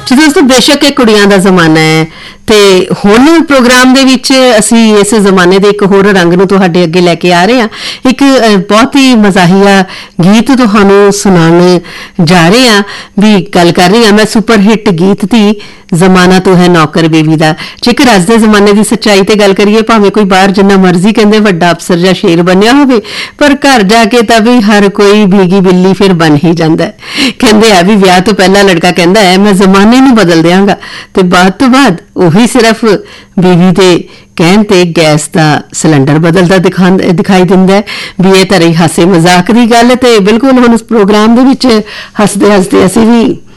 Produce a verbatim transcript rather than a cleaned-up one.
ਜੀ ਦੋਸਤੋ, ਬੇਸ਼ੱਕ ਇਹ ਕੁੜੀਆਂ ਦਾ ਜ਼ਮਾਨਾ ਹੈ ਤੇ ਹੁਣ ਪ੍ਰੋਗਰਾਮ ਦੇ ਵਿੱਚ ਅਸੀਂ ਇਸ ਜ਼ਮਾਨੇ ਦੇ ਇੱਕ ਹੋਰ ਰੰਗ ਨੂੰ ਤੁਹਾਡੇ ਅੱਗੇ ਲੈ ਕੇ ਆ ਰਹੇ ਹਾਂ। ਇੱਕ ਬਹੁਤ ਹੀ ਮਜ਼ਾਹੀਆ ਗੀਤ ਤੁਹਾਨੂੰ ਸੁਣਾਉਣ ਜਾ ਰਹੇ ਹਾਂ। ਵੀ ਗੱਲ ਕਰ ਰਹੀ ਹਾਂ ਮੈਂ ਸੁਪਰ ਹਿੱਟ ਗੀਤ ਦੀ ਜ਼ਮਾਨਾ ਤੂੰ ਹੈ ਨੌਕਰ ਬੇਬੀ ਦਾ। ਜੇਕਰ ਅੱਜ ਦੇ ਜ਼ਮਾਨੇ ਦੀ ਸੱਚਾਈ ਤੇ ਗੱਲ ਕਰੀਏ, ਭਾਵੇਂ ਕੋਈ ਬਾਹਰ ਜਿੰਨਾ ਮਰਜ਼ੀ ਕਹਿੰਦੇ ਵੱਡਾ ਅਫਸਰ ਜਾਂ ਸ਼ੇਰ ਬਣਿਆ ਹੋਵੇ, ਪਰ ਘਰ ਜਾ ਕੇ ਤਾਂ ਵੀ ਹਰ ਕੋਈ ਭੀਗੀ ਬਿੱਲੀ ਫਿਰ ਬਣ ਹੀ ਜਾਂਦਾ ਹੈ। ਕਹਿੰਦੇ ਆ ਵੀ ਵਿਆਹ ਤੋਂ ਪਹਿਲਾਂ ਲੜਕਾ ਕਹਿੰਦਾ ਹੈ ਮੈਂ ਜ਼ਮਾਨੇ ਨੂੰ ਬਦਲ ਦਿਆਂਗਾ, ਤੇ ਬਾਅਦ ਤੋਂ ਬਾਅਦ ਉਹੀ ਸਿਰਫ ਬੀਵੀ ਦੇ ਕਹਿਣ ਤੇ ਗੈਸ ਦਾ ਸਿਲੰਡਰ ਬਦਲਦਾ ਦਿਖਾ ਦਿਖਾਈ ਦਿੰਦਾ ਹੈ। ਵੀ ਇਹ ਤਾਂ ਰਹੀ ਹਾਸੇ ਮਜ਼ਾਕ ਦੀ ਗੱਲ, ਤੇ ਬਿਲਕੁਲ ਹੁਣ ਉਸ ਪ੍ਰੋਗਰਾਮ ਦੇ ਵਿੱਚ ਹੱਸਦੇ ਹੱਸਦੇ ਅਸੀਂ ਵੀ